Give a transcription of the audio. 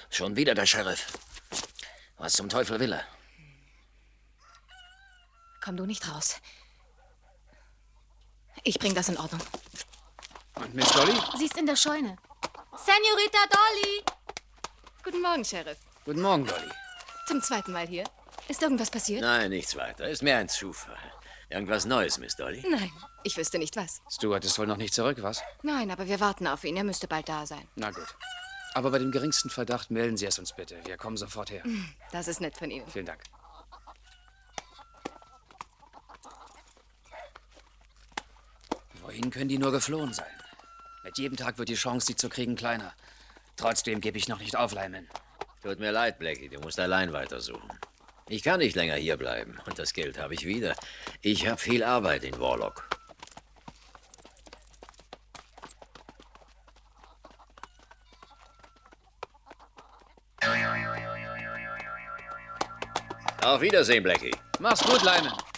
Schon wieder der Sheriff. Was zum Teufel will er? Komm du nicht raus. Ich bring das in Ordnung. Und Miss Dolly? Sie ist in der Scheune. Senorita Dolly! Guten Morgen, Sheriff. Guten Morgen, Dolly. Zum zweiten Mal hier. Ist irgendwas passiert? Nein, nichts weiter. Ist mehr ein Zufall. Irgendwas Neues, Miss Dolly? Nein, ich wüsste nicht was. Stuart ist wohl noch nicht zurück, was? Nein, aber wir warten auf ihn. Er müsste bald da sein. Na gut. Aber bei dem geringsten Verdacht melden Sie es uns bitte. Wir kommen sofort her. Das ist nett von Ihnen. Vielen Dank. Wohin können die nur geflohen sein? Mit jedem Tag wird die Chance, sie zu kriegen, kleiner. Trotzdem gebe ich noch nicht auf, Lyman. Tut mir leid, Blackie. Du musst allein weitersuchen. Ich kann nicht länger hier bleiben. Und das Geld habe ich wieder. Ich habe viel Arbeit in Warlock. Auf Wiedersehen, Blackie. Mach's gut, Lyman.